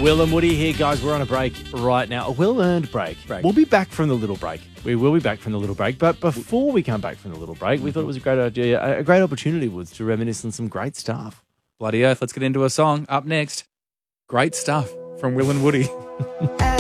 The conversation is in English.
Will and Woody here, guys. We're on a break right now. A well-earned break. We'll be back from the little break. We will be back from the little break. But before we come back from the little break, we thought it was a great idea, a great opportunity was to reminisce on some great stuff. Bloody earth, let's get into a song. Up next, great stuff from Will and Woody.